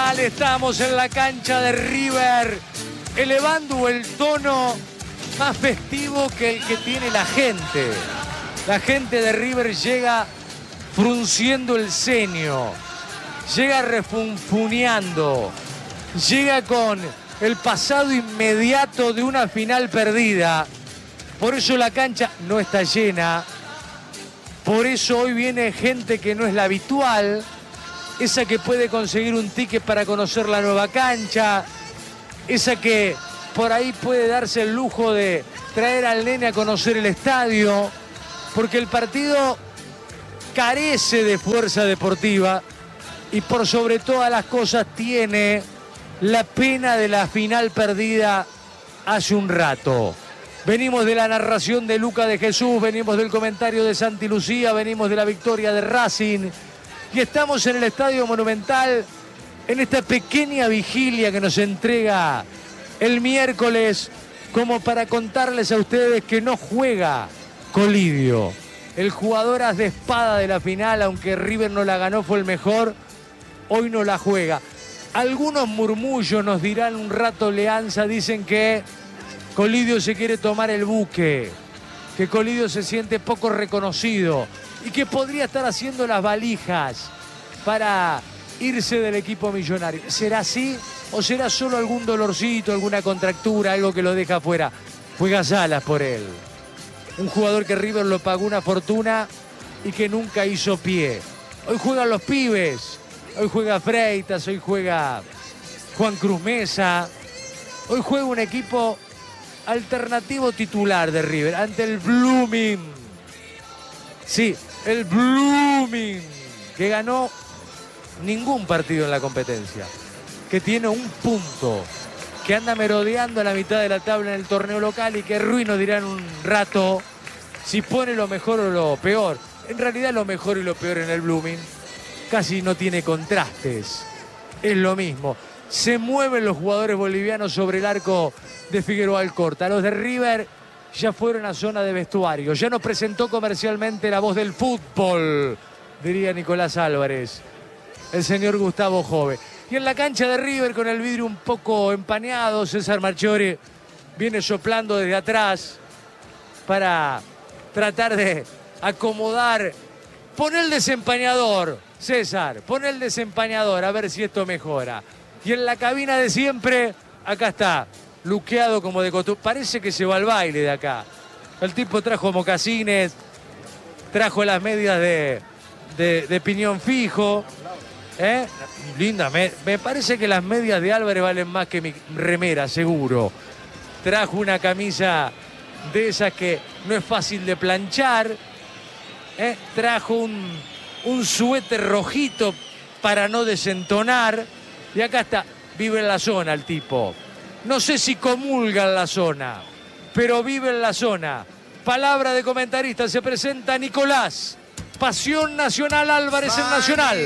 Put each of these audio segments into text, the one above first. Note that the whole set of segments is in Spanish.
Nacional. Estamos en la cancha de River, elevando el tono más festivo que el que tiene la gente. La gente de River llega frunciendo el ceño, llega refunfuneando, llega con el pasado inmediato de una final perdida. Por eso la cancha no está llena. Por eso hoy viene gente que no es la habitual, esa que puede conseguir un ticket para conocer la nueva cancha, esa que por ahí puede darse el lujo de traer al nene a conocer el estadio, porque el partido carece de fuerza deportiva y por sobre todas las cosas tiene la pena de la final perdida hace un rato. Venimos de la narración de Luca de Jesús, venimos del comentario de Santi Lucía, venimos de la victoria de Racing y estamos en el Estadio Monumental en esta pequeña vigilia que nos entrega el miércoles como para contarles a ustedes que no juega Colidio. El jugador as de espada de la final, aunque River no la ganó, fue el mejor, hoy no la juega. Algunos murmullos nos dirán un rato Leanza, dicen que Colidio se quiere tomar el buque, que Colidio se siente poco reconocido y que podría estar haciendo las valijas para irse del equipo millonario. ¿Será así o será solo algún dolorcito, alguna contractura, algo que lo deja afuera? Juega Salas por él. Un jugador que River lo pagó una fortuna y que nunca hizo pie. Hoy juegan los pibes, hoy juega Freitas, hoy juega Juan Cruz Mesa, hoy juega un equipo alternativo titular de River ante el Blooming. Sí, el Blooming, que ganó ningún partido en la competencia, que tiene un punto, que anda merodeando a la mitad de la tabla en el torneo local y que Ruiz nos dirá en un rato si pone lo mejor o lo peor. En realidad lo mejor y lo peor en el Blooming casi no tiene contrastes, es lo mismo. Se mueven los jugadores bolivianos sobre el arco de Figueroa Alcorta. Los de River ya fueron a zona de vestuario, ya nos presentó comercialmente la voz del fútbol, diría Nicolás Álvarez, el señor Gustavo Jove. Y en la cancha de River, con el vidrio un poco empañado, César Marchiori viene soplando desde atrás para tratar de acomodar. Pon el desempañador, César, pon el desempañador, a ver si esto mejora. Y en la cabina de siempre, acá está, luqueado como de costumbre. Parece que se va al baile de acá. El tipo trajo mocasines, trajo las medias de piñón fijo. Linda, me parece que las medias de Álvarez valen más que mi remera, seguro. Trajo una camisa de esas que no es fácil de planchar. Trajo un suéter rojito para no desentonar. Y acá está, vive en la zona el tipo. No sé si comulga en la zona, pero vive en la zona. Palabra de comentarista, se presenta Nicolás Pasión Nacional Álvarez en Nacional.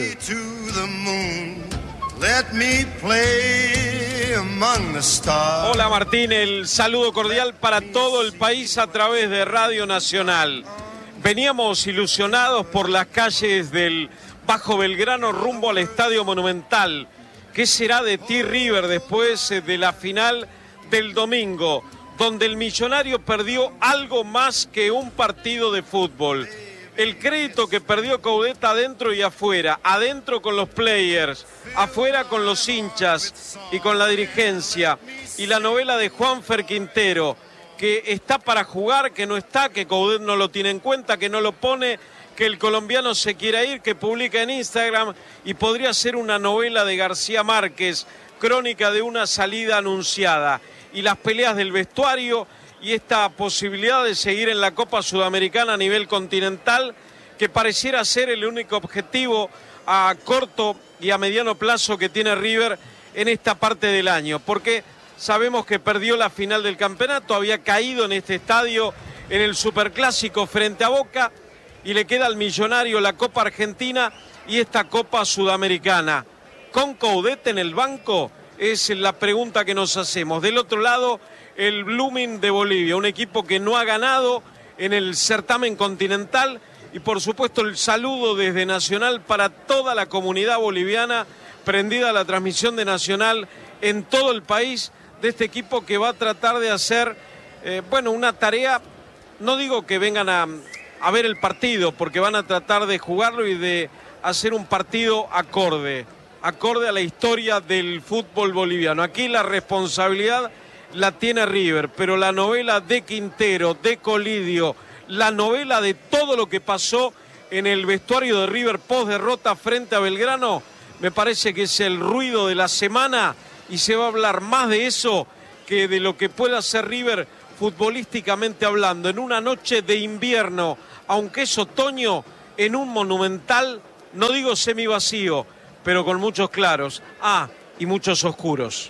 Hola Martín, el saludo cordial para todo el país a través de Radio Nacional. Veníamos ilusionados por las calles del Bajo Belgrano rumbo al Estadio Monumental. ¿Qué será de ti, River, después de la final del domingo, donde el Millonario perdió algo más que un partido de fútbol? El crédito que perdió Coudet adentro y afuera, adentro con los players, afuera con los hinchas y con la dirigencia, y la novela de Juanfer Quintero, que está para jugar, que no está, que Coudet no lo tiene en cuenta, que no lo pone, que el colombiano se quiera ir, que publica en Instagram, y podría ser una novela de García Márquez, crónica de una salida anunciada, y las peleas del vestuario y esta posibilidad de seguir en la Copa Sudamericana a nivel continental, que pareciera ser el único objetivo a corto y a mediano plazo que tiene River en esta parte del año, porque sabemos que perdió la final del campeonato, había caído en este estadio en el Superclásico frente a Boca, y le queda al Millonario la Copa Argentina y esta Copa Sudamericana. ¿Con Coudet en el banco? Es la pregunta que nos hacemos. Del otro lado, el Blooming de Bolivia, un equipo que no ha ganado en el certamen continental, y por supuesto el saludo desde Nacional para toda la comunidad boliviana, prendida la transmisión de Nacional en todo el país de este equipo que va a tratar de hacer, una tarea. No digo que vengan a ver el partido, porque van a tratar de jugarlo y de hacer un partido acorde a la historia del fútbol boliviano. Aquí la responsabilidad la tiene River, pero la novela de Quintero, de Colidio, la novela de todo lo que pasó en el vestuario de River post derrota frente a Belgrano, me parece que es el ruido de la semana, y se va a hablar más de eso que de lo que pueda hacer River futbolísticamente hablando, en una noche de invierno, aunque es otoño, en un Monumental, no digo semivacío, pero con muchos claros, y muchos oscuros.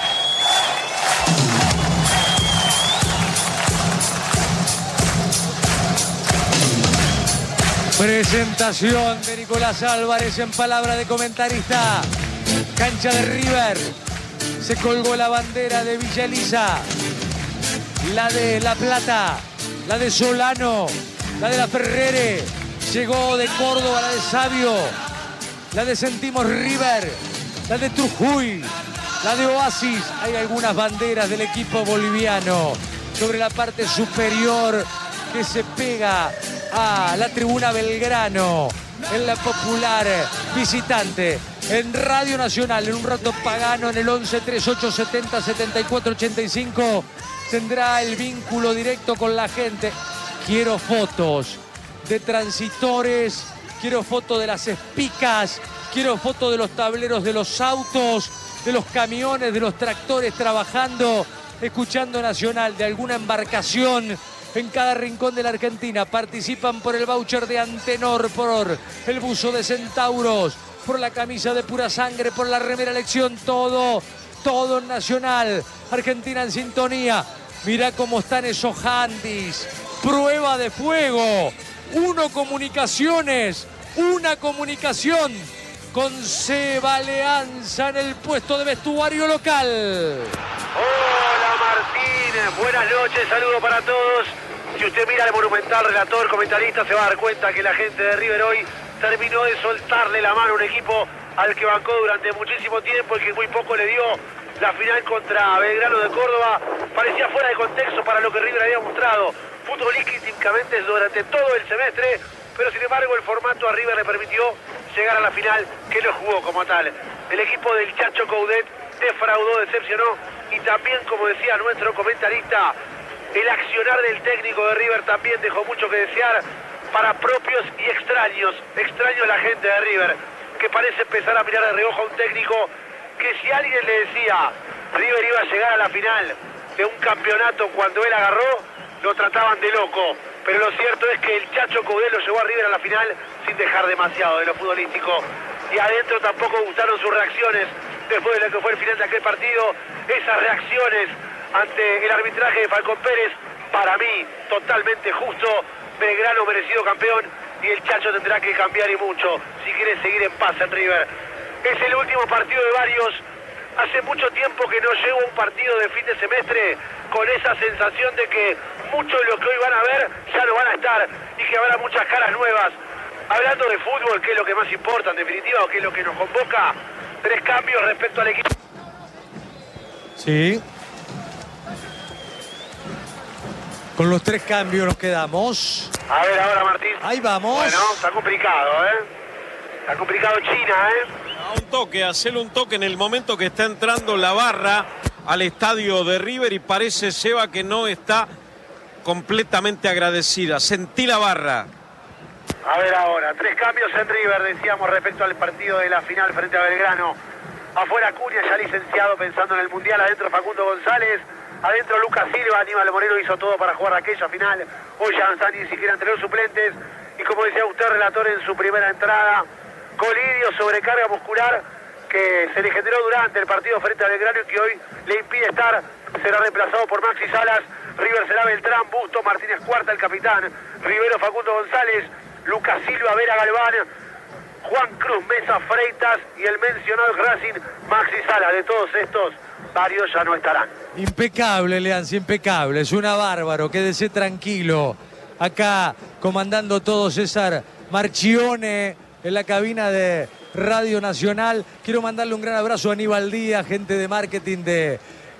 Presentación de Nicolás Álvarez en palabra de comentarista. Cancha de River. Se colgó la bandera de Villa Elisa, la de La Plata, la de Solano, la de La Ferrere. Llegó de Córdoba la de Sabio, la de Sentimos River, la de Trujuy, la de Oasis. Hay algunas banderas del equipo boliviano sobre la parte superior que se pega a la tribuna Belgrano, en la popular visitante. En Radio Nacional, en un rato Pagano, en el 11 38 70 74 85, tendrá el vínculo directo con la gente. Quiero fotos de transitores, quiero fotos de las espicas, quiero fotos de los tableros de los autos, de los camiones, de los tractores trabajando, escuchando Nacional, de alguna embarcación en cada rincón de la Argentina. Participan por el voucher de Antenor, por el buzo de Centauros, por la camisa de Pura Sangre, por la remera Elección, todo en Nacional. Argentina en sintonía. Mirá cómo están esos handys. Prueba de fuego. Una comunicación con Seba Leanza en el puesto de vestuario local. Hola Martín, buenas noches, saludo para todos. Si usted mira el Monumental, relator, comentarista, se va a dar cuenta que la gente de River hoy terminó de soltarle la mano a un equipo al que bancó durante muchísimo tiempo y que muy poco le dio. La final contra Belgrano de Córdoba parecía fuera de contexto para lo que River había mostrado futbolísticamente durante todo el semestre, pero sin embargo el formato a River le permitió llegar a la final, que lo jugó como tal. El equipo del Chacho Coudet defraudó, decepcionó, y también, como decía nuestro comentarista, el accionar del técnico de River también dejó mucho que desear para propios y extraños. Extraño a la gente de River, que parece empezar a mirar de reojo a un técnico que, si alguien le decía River iba a llegar a la final de un campeonato cuando él agarró, lo trataban de loco. Pero lo cierto es que el Chacho Coudet lo llevó a River a la final sin dejar demasiado de lo futbolístico. Y adentro tampoco gustaron sus reacciones después de lo que fue el final de aquel partido. Esas reacciones ante el arbitraje de Falcón Pérez, para mí totalmente justo. Belgrano merecido campeón, y el Chacho tendrá que cambiar, y mucho, si quiere seguir en paz en River. Es el último partido de varios. Hace mucho tiempo que no llego a un partido de fin de semestre con esa sensación de que muchos de los que hoy van a ver ya no van a estar, y que habrá muchas caras nuevas. Hablando de fútbol, que es lo que más importa en definitiva, o que es lo que nos convoca, 3 cambios respecto al equipo. Sí. Con los 3 cambios nos quedamos. A ver ahora, Martín. Ahí vamos. Bueno, está complicado, Está complicado China, Un toque, hacerle un toque en el momento que está entrando la barra al estadio de River, y parece, Seba, que no está completamente agradecida. Sentí la barra. A ver ahora, 3 cambios en River, decíamos, respecto al partido de la final frente a Belgrano. Afuera Acuña, ya licenciado, pensando en el Mundial. Adentro Facundo González. Adentro Lucas Silva. Aníbal Moreno hizo todo para jugar aquella final. Hoy ya no están ni siquiera entre los suplentes. Y como decía usted, relator, en su primera entrada, Colidio, sobrecarga muscular que se le generó durante el partido frente a Belgrano y que hoy le impide estar. Será reemplazado por Maxi Salas. River será Beltrán, Busto, Martínez Cuarta, el capitán. Rivero, Facundo González, Lucas Silva, Vera Galván, Juan Cruz, Mesa, Freitas y el mencionado Racing, Maxi Salas. De todos estos, varios ya no estarán. Impecable, Leanza, impecable. Es una bárbaro, quédese tranquilo. Acá comandando todo César Marchione en la cabina de Radio Nacional. Quiero mandarle un gran abrazo a Aníbal Díaz, gente de marketing de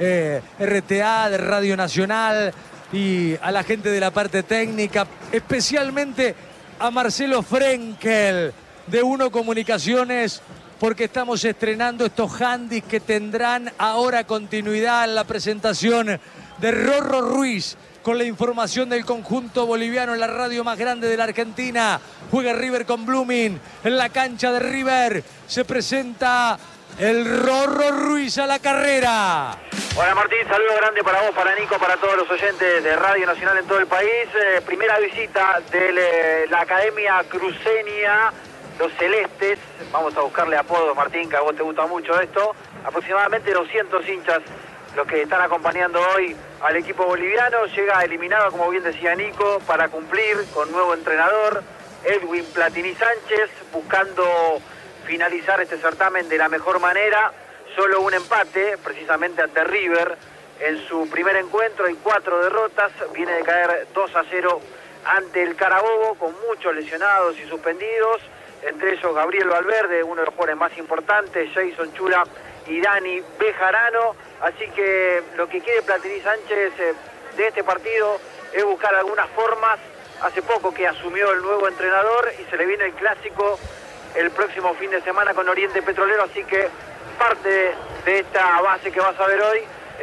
RTA, de Radio Nacional, y a la gente de la parte técnica, especialmente a Marcelo Frenkel de Uno Comunicaciones, porque estamos estrenando estos handys que tendrán ahora continuidad en la presentación de Rorro Ruiz, con la información del conjunto boliviano en la radio más grande de la Argentina. Juega River con Blooming en la cancha de River. Se presenta el Rorro Ruiz a la carrera. Hola Martín, saludo grande para vos, para Nico, para todos los oyentes de Radio Nacional en todo el país. Primera visita de la Academia Cruceña, los Celestes. Vamos a buscarle apodos, Martín, que a vos te gusta mucho esto. Aproximadamente 200 hinchas los que están acompañando hoy al equipo boliviano. Llega eliminado, como bien decía Nico, para cumplir con nuevo entrenador, Edwin Platini Sánchez, buscando finalizar este certamen de la mejor manera. Solo un empate, precisamente ante River. En su primer encuentro hay 4 derrotas, viene de caer 2-0 ante el Carabobo, con muchos lesionados y suspendidos, entre ellos Gabriel Valverde, uno de los jugadores más importantes, Jason Chura y Dani Bejarano. Así que lo que quiere Platini Sánchez de este partido es buscar algunas formas. Hace poco que asumió el nuevo entrenador y se le viene el clásico el próximo fin de semana con Oriente Petrolero, así que parte de esta base que vas a ver hoy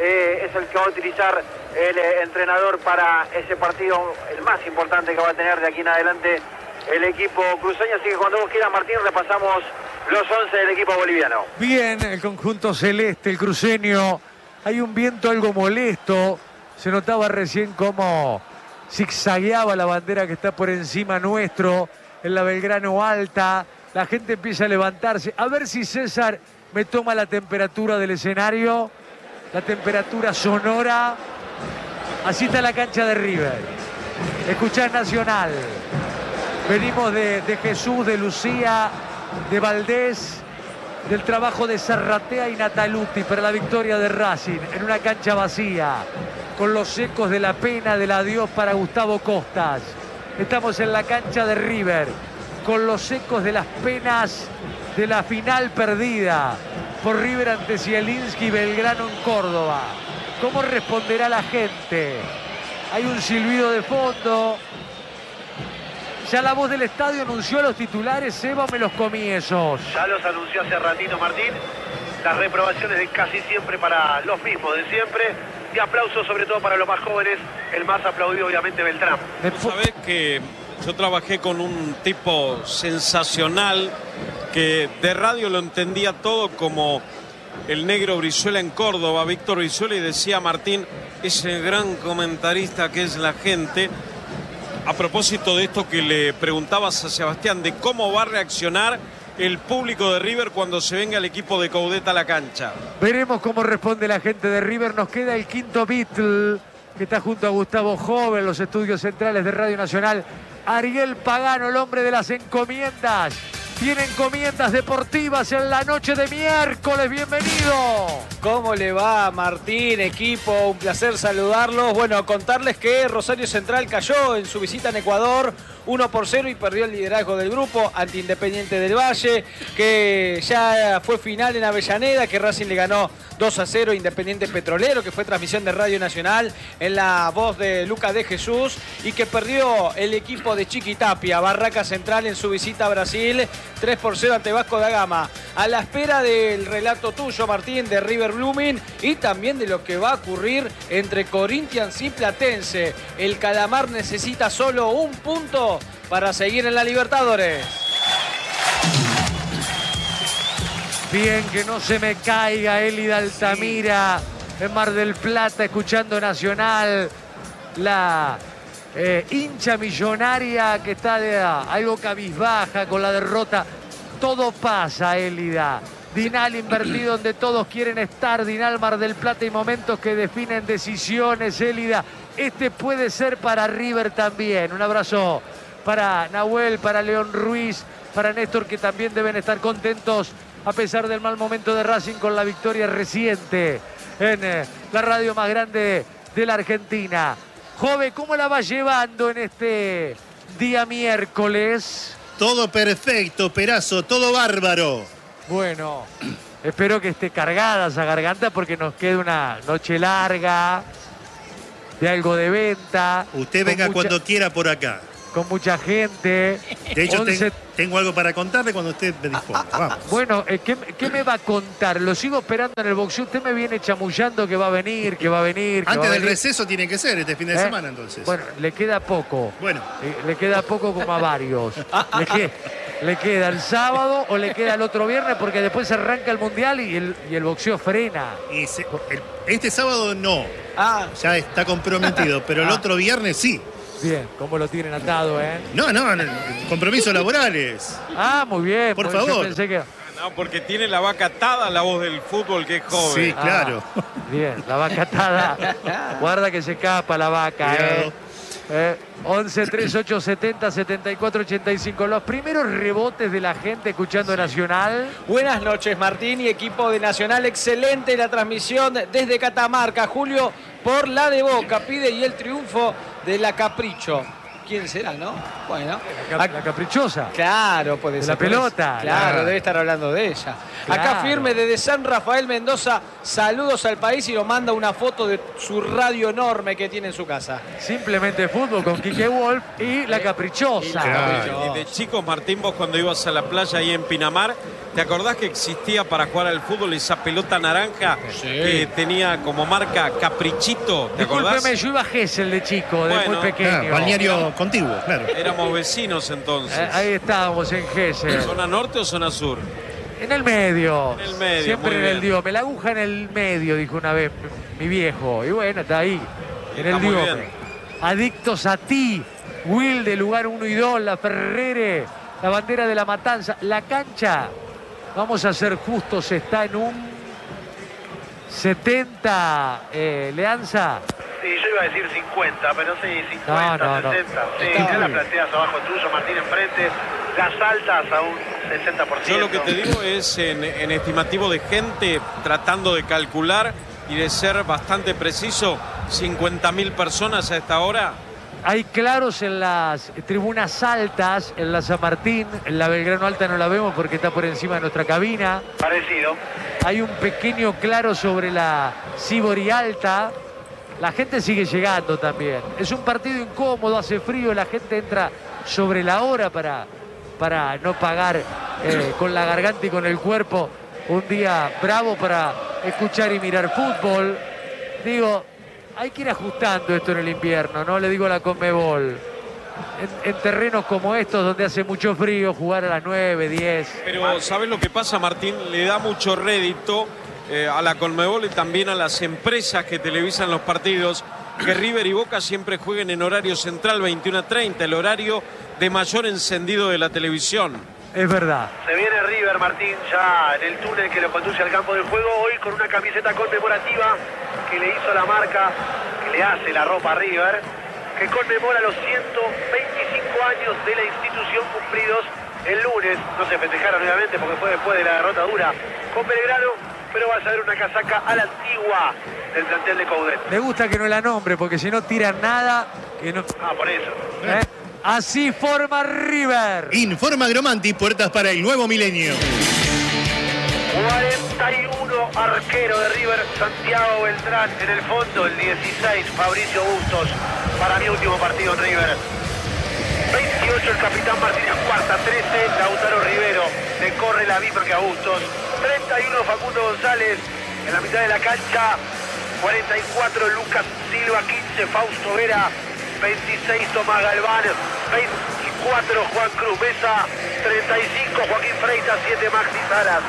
es el que va a utilizar el entrenador para ese partido, el más importante que va a tener de aquí en adelante el equipo cruceño. Así que cuando vos quieras, Martín, repasamos los 11 del equipo boliviano. Bien, el conjunto celeste, el cruceño. Hay un viento algo molesto. Se notaba recién cómo zigzagueaba la bandera que está por encima nuestro en la Belgrano Alta. La gente empieza a levantarse. A ver si César me toma la temperatura del escenario, la temperatura sonora. Así está la cancha de River. Escuchás Nacional. Venimos de Jesús, de Lucía, de Valdés, del trabajo de Zarratea y Nataluti para la victoria de Racing en una cancha vacía, con los ecos de la pena, del adiós para Gustavo Costas. Estamos en la cancha de River, con los ecos de las penas de la final perdida por River ante Zielinski y Belgrano en Córdoba. ¿Cómo responderá la gente? Hay un silbido de fondo. Ya la voz del estadio anunció a los titulares. Seba, me los comí esos. Ya los anunció hace ratito, Martín. Las reprobaciones de casi siempre para los mismos de siempre. Y aplausos sobre todo para los más jóvenes. El más aplaudido, obviamente, Beltrán. ¿Sabés que yo trabajé con un tipo sensacional que de radio lo entendía todo como el negro Brizuela en Córdoba, Víctor Brizuela, y decía Martín, ese gran comentarista que es la gente? A propósito de esto que le preguntabas a Sebastián, de cómo va a reaccionar el público de River cuando se venga el equipo de Caudeta a la cancha. Veremos cómo responde la gente de River. Nos queda el quinto Beatle, que está junto a Gustavo Joven, los estudios centrales de Radio Nacional. Ariel Pagano, el hombre de las encomiendas. Tiene encomiendas deportivas en la noche de miércoles. Bienvenido. ¿Cómo le va, Martín, equipo? Un placer saludarlos. Bueno, contarles que Rosario Central cayó en su visita en Ecuador 1-0 y perdió el liderazgo del grupo ante Independiente del Valle, que ya fue final en Avellaneda, que Racing le ganó 2-0 a Independiente Petrolero, que fue transmisión de Radio Nacional en la voz de Lucas de Jesús, y que perdió el equipo de Chiquitapia, Barraca Central, en su visita a Brasil 3-0 ante Vasco da Gama. A la espera del relato tuyo, Martín, de River Blooming y también de lo que va a ocurrir entre Corinthians y Platense. El Calamar necesita solo un punto para seguir en la Libertadores. Bien, que no se me caiga Elida Altamira en Mar del Plata, escuchando Nacional. La hincha millonaria que está algo cabizbaja con la derrota. Todo pasa, Elida. Dinal invertido donde todos quieren estar. Dinal Mar del Plata, y momentos que definen decisiones, Elida. Este puede ser para River también. Un abrazo para Nahuel, para León Ruiz, para Néstor, que también deben estar contentos a pesar del mal momento de Racing con la victoria reciente en la radio más grande de la Argentina. Jove, ¿cómo la va llevando en este día miércoles? Todo perfecto, Perazo, todo bárbaro. Bueno, espero que esté cargada esa garganta porque nos queda una noche larga de algo de venta. Usted venga cuando quiera por acá. Con mucha gente. De hecho, tengo algo para contarle cuando usted me disponga. Vamos. Bueno, ¿qué me va a contar? Lo sigo esperando en el boxeo. Usted me viene chamullando que va a venir, que va a venir. Antes del receso tiene que ser este fin de semana, entonces. Bueno, le queda poco. Bueno. Le queda poco como a varios. ¿Le queda el sábado o le queda el otro viernes? Porque después arranca el Mundial y el boxeo frena. Este sábado no. Ya está comprometido, pero el otro viernes sí. Bien, ¿cómo lo tienen atado, No, compromisos laborales. Muy bien. Por favor. Yo pensé que... No, porque tiene la vaca atada, la voz del fútbol, que es joven. Sí, claro. Bien, la vaca atada. Guarda que se escapa la vaca, 11 38 70 74 85. Los primeros rebotes de la gente escuchando Nacional. Buenas noches, Martín y equipo de Nacional. Excelente la transmisión desde Catamarca. Julio por la de Boca pide y el triunfo de la Capricho. ¿Quién será, no? Bueno. La caprichosa. Claro, puede ser. La pelota. Claro, debe estar hablando de ella. Claro. Acá firme desde San Rafael Mendoza. Saludos al país y nos manda una foto de su radio enorme que tiene en su casa. Simplemente fútbol con Quique Wolf y la caprichosa. Y de chicos, Martín, vos cuando ibas a la playa ahí en Pinamar, ¿te acordás que existía para jugar al fútbol esa pelota naranja que tenía como marca Caprichito? ¿Te acordás? Discúlpeme, yo iba a Gesell de chico, de muy pequeño. Balneario contiguo, claro. Éramos vecinos entonces. Ahí estábamos en Gesell. ¿Zona norte o zona sur? En el medio. En el medio. Siempre en el Diome. La aguja en el medio, dijo una vez mi viejo. Y bueno, está ahí. En el Diome. Adictos a ti. Will de lugar 1 y 2. La Ferrere. La bandera de la Matanza. La cancha. Vamos a ser justos. Está en un 70. Leanza. Sí, yo iba a decir 50, pero sí, 50, no. 60. Sí, ya la planteas abajo tuyo, Martín enfrente, las altas a un 60%. Yo lo que te digo es en estimativo de gente, tratando de calcular y de ser bastante preciso, 50.000 personas a esta hora. Hay claros en las tribunas altas, en la San Martín, en la Belgrano Alta no la vemos porque está por encima de nuestra cabina. Parecido. Hay un pequeño claro sobre la Sibori Alta. La gente sigue llegando también. Es un partido incómodo, hace frío, la gente entra sobre la hora para no pagar con la garganta y con el cuerpo un día bravo para escuchar y mirar fútbol. Digo, hay que ir ajustando esto en el invierno, ¿no? Le digo a la Conmebol. En terrenos como estos, donde hace mucho frío, jugar a las 9, 10. Pero, ¿sabes lo que pasa, Martín? Le da mucho rédito a la Conmebol y también a las empresas que televisan los partidos, que River y Boca siempre jueguen en horario central, 21:30, el horario de mayor encendido de la televisión. Es verdad. Se viene River, Martín, ya en el túnel que lo conduce al campo del juego, hoy con una camiseta conmemorativa que le hizo la marca, que le hace la ropa a River, que conmemora los 125 años de la institución cumplidos el lunes. No se festejaron obviamente porque fue después de la derrota dura con Belgrano, pero va a ser una casaca a la antigua del plantel de Coudet. Me gusta que no la nombre porque si no tiran nada. Que no... por eso. Así forma River. Informa Gromanti, puertas para el nuevo milenio. 41 arquero de River, Santiago Beltrán en el fondo, el 16 Fabricio Bustos, para mi último partido en River. 28 el capitán Martínez Cuarta, 13 Lautaro Rivero, le corre la misma que a Bustos. 31 Facundo González en la mitad de la cancha, 44 Lucas Silva, 15 Fausto Vera, 26 Tomás Galván, 24 Juan Cruz Mesa, 35 Joaquín Freitas, 7 Maxi Salas.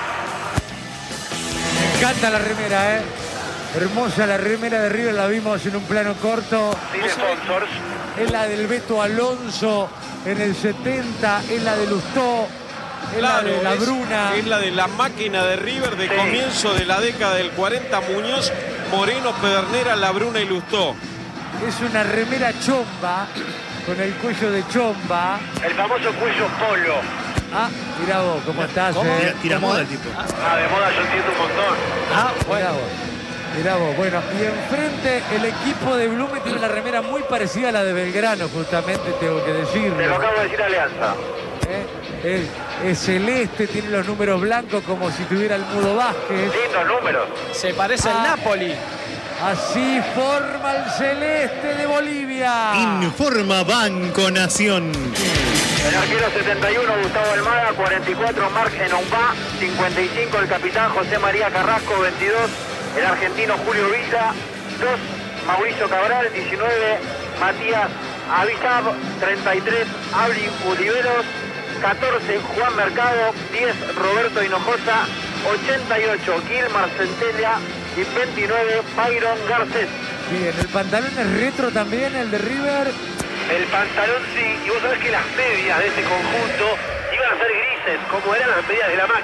Me encanta la remera, hermosa la remera de River, la vimos en un plano corto. Sin sponsors. Es la del Beto Alonso en el 70, es la de Lustó. Es la de la Bruna. Es la de la máquina de River de comienzo de la década del 40, Muñoz, Moreno, Pedernera, La Bruna y Lustó. Es una remera chomba, con el cuello de chomba. El famoso cuello polo. Mirá vos, ¿cómo estás? Tira moda el tipo. De moda yo entiendo un montón. Mirá vos. Mirá vos, bueno, y enfrente el equipo de Blume tiene una remera muy parecida a la de Belgrano, justamente, tengo que decirlo. Te lo acabo de decir Alianza. Es celeste, tiene los números blancos como si tuviera el Mudo Vázquez. Lindos números. Se parece al Napoli. Así forma el celeste de Bolivia. Informa Banco Nación. El arquero 71, Gustavo Almada, 44, Marc Enombá, 55, el capitán José María Carrasco, 22, el argentino Julio Villa, 2, Mauricio Cabral, 19, Matías Avisab, 33, Abril Uliveros, 14, Juan Mercado, 10, Roberto Hinojosa, 88, Gilmar Centella y 29, Byron Garcés. Bien, el pantalón es retro también, el de River. El pantalón sí, y vos sabés que las medias de ese conjunto iban a ser grises, como eran las medias de la máquina.